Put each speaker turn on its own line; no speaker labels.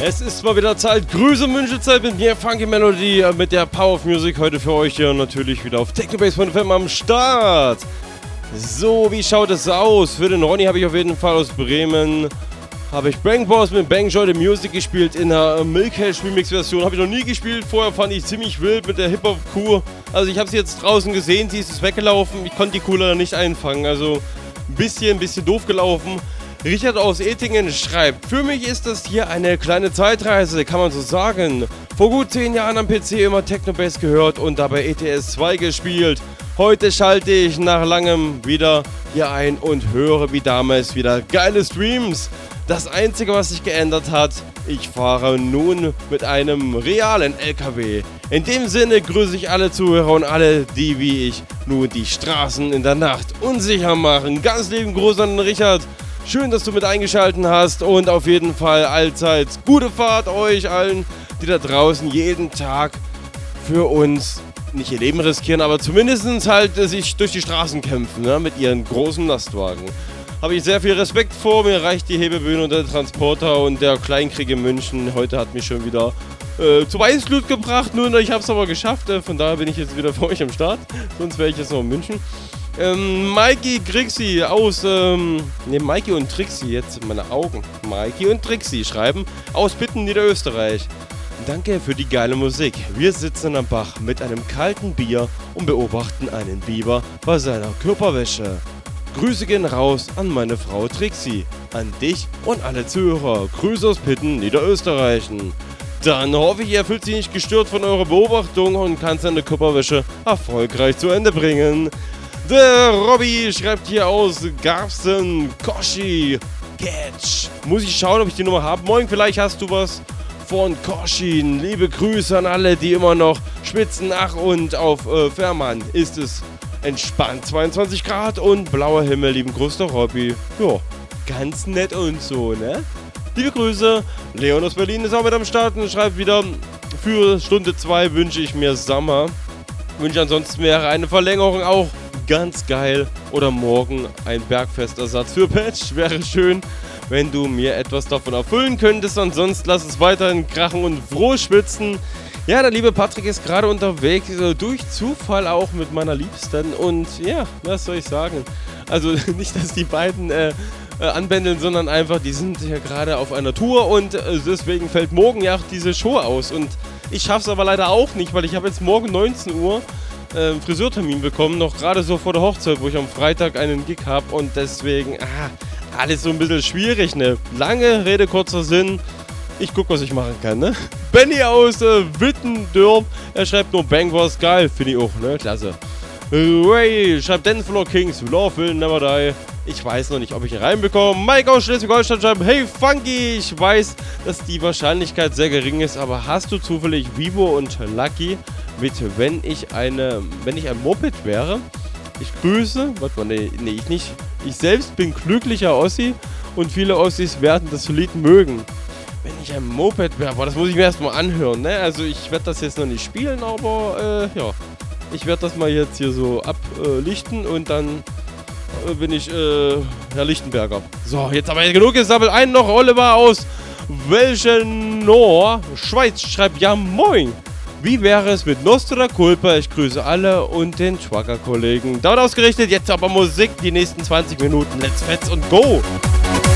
Es ist mal wieder Zeit, Grüße und Wünschezeit mit mir, Funky Melody, mit der Power of Music heute für euch hier natürlich wieder auf Technobase.fm am Start. So, wie schaut es aus? Für den Ronny habe ich auf jeden Fall aus Bremen, habe ich Bang Boss mit Bang Joy the Music gespielt in der Milkhash Remix Version. Habe ich noch nie gespielt, vorher fand ich ziemlich wild mit der Hip-Hop-Kuh. Also ich habe sie jetzt draußen gesehen, sie ist weggelaufen, ich konnte die Kuh leider nicht einfangen, also ein bisschen doof gelaufen. Richard aus Ettingen schreibt, für mich ist das hier eine kleine Zeitreise, kann man so sagen. Vor gut 10 Jahren am PC immer Technobase gehört und dabei ETS 2 gespielt. Heute schalte ich nach langem wieder hier ein und höre wie damals wieder geile Streams. Das Einzige, was sich geändert hat, ich fahre nun mit einem realen LKW. In dem Sinne grüße ich alle Zuhörer und alle, die wie ich nun die Straßen in der Nacht unsicher machen. Ganz lieben Gruß an den Richard. Schön, dass du mit eingeschaltet hast und auf jeden Fall allseits gute Fahrt euch allen, die da draußen jeden Tag für uns nicht ihr Leben riskieren, aber zumindest halt sich durch die Straßen kämpfen, ne, mit ihren großen Lastwagen. Habe ich sehr viel Respekt vor, mir reicht die Hebebühne und der Transporter und der Kleinkrieg in München. Heute hat mich schon wieder zu Weißglut gebracht, nur ich habe es aber geschafft, von daher bin ich jetzt wieder für euch am Start, sonst wäre ich jetzt noch in München. Mikey Grixi aus, Mikey und Trixi, jetzt meine Augen. Mikey und Trixi schreiben aus Bitten, Niederösterreich. Danke für die geile Musik. Wir sitzen am Bach mit einem kalten Bier und beobachten einen Biber bei seiner Körperwäsche. Grüße gehen raus an meine Frau Trixi, an dich und alle Zuhörer. Grüße aus Pitten, Niederösterreichen. Dann hoffe ich, ihr fühlt sich nicht gestört von eurer Beobachtung und kann seine Körperwäsche erfolgreich zu Ende bringen. Der Robby schreibt hier aus Garsten, Koshi, Catch. Muss ich schauen, ob ich die Nummer habe. Moin, vielleicht hast du was von Koshi. Liebe Grüße an alle, die immer noch schwitzen. Ach, und auf Fährmann ist es entspannt. 22 Grad und blauer Himmel. Lieben Gruß, der Robby. Ja, ganz nett und so, ne? Liebe Grüße. Leon aus Berlin ist auch mit am Start und schreibt wieder, für Stunde 2 wünsche ich mir Sommer. Wünsche ansonsten wäre eine Verlängerung auch ganz geil oder morgen ein Bergfestersatz für Patch. Wäre schön, wenn du mir etwas davon erfüllen könntest. Ansonsten lass es weiterhin krachen und froh schwitzen. Ja, der liebe Patrick ist gerade unterwegs, durch Zufall auch mit meiner Liebsten. Und ja, was soll ich sagen? Also nicht, dass die beiden anbändeln, sondern einfach, die sind ja gerade auf einer Tour und deswegen fällt morgen ja auch diese Show aus. Und ich schaff's aber leider auch nicht, weil ich habe jetzt morgen 19 Uhr Friseurtermin bekommen, noch gerade so vor der Hochzeit, wo ich am Freitag einen Gig habe und deswegen, alles so ein bisschen schwierig, ne? Lange Rede, kurzer Sinn. Ich guck, was ich machen kann, ne? Benny aus Wittendorf, er schreibt nur Bang was geil, finde ich auch, ne? Klasse. Ray schreibt Dance Floor Kings, Love Will Never Die. Ich weiß noch nicht, ob ich ihn reinbekomme. Mike aus Schleswig-Holstein schreibt, hey Funky, ich weiß, dass die Wahrscheinlichkeit sehr gering ist, aber hast du zufällig Vivo und Lucky mit, wenn ich ein Moped wäre? Ich grüße, warte mal, nee, ich nicht. Ich selbst bin glücklicher Ossi und viele Ossis werden das Lied mögen. Wenn ich ein Moped wäre, boah, das muss ich mir erstmal anhören, ne? Also ich werde das jetzt noch nicht spielen, aber ja. Ich werde das mal jetzt hier so ablichten und dann bin ich Herr Lichtenberger. So, jetzt aber genug gesammelt. Einen noch, Oliver aus Welchenor, Schweiz, schreibt, ja moin. Wie wäre es mit Nostra Culpa? Ich grüße alle und den Schwacker-Kollegen. Dort ausgerichtet, jetzt aber Musik, die nächsten 20 Minuten. Let's fetz und go!